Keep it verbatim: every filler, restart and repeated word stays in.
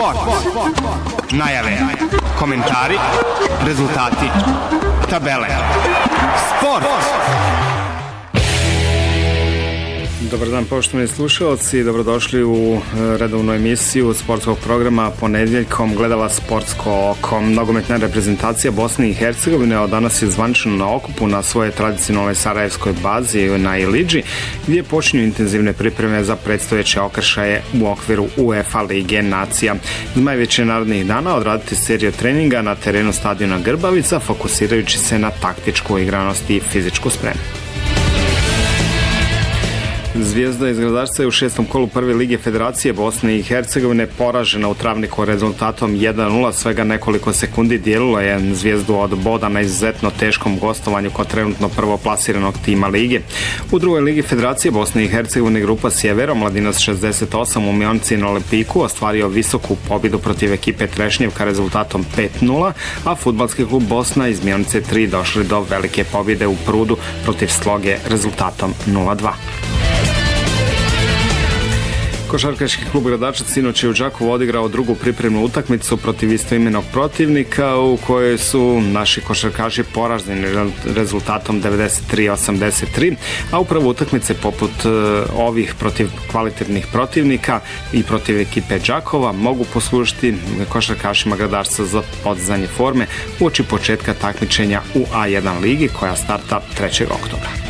Sport. Najave, komentari, rezultati, tabele. Sport. Dobar dan, poštovani slušalci, dobrodošli u redovnu emisiju sportskog programa Ponedjeljkom gledala sportsko oko. Nogometna reprezentacija Bosne i Hercegovine od danas je zvanično na okupu na svoje tradicionalnoj sarajevskoj bazi na Ilidži, gdje počinju intenzivne pripreme za predstojeće okršaje u okviru UEFA Lige nacija. Zmaj će narednih dana odraditi seriju treninga na terenu stadiona Grbavica, fokusirajući se na taktičku igranost i fizičku spremu. Zvijezda iz Gradarca je u šestom kolu prve lige Federacije Bosne i Hercegovine poražena u Travniku rezultatom jedan nula, svega nekoliko sekundi dijelilo je Zvijezdu od boda na izuzetno teškom gostovanju kod trenutno prvoplasiranog tima lige. U drugoj ligi Federacije Bosne i Hercegovine grupa Sjevero, Mladinas šezdeset osam u Mionci na Lepiku ostvario visoku pobjedu protiv ekipe Trešnjevka rezultatom pet nula, a fudbalski klub Bosna iz Mionice tri došli do velike pobjede u Prudu protiv Sloge rezultatom nula dva. Košarkaški klub Gradačac sinoć je u Đakovu odigrao drugu pripremnu utakmicu protiv istoimenog protivnika u kojoj su naši košarkaši poraženi rezultatom devedeset tri osamdeset tri, a upravo utakmice poput ovih protiv kvalitetnih protivnika i protiv ekipe Đakova mogu poslužiti košarkašima Gradačca za podizanje forme uoči početka takmičenja u A jedan ligi koja starta trećeg oktobra.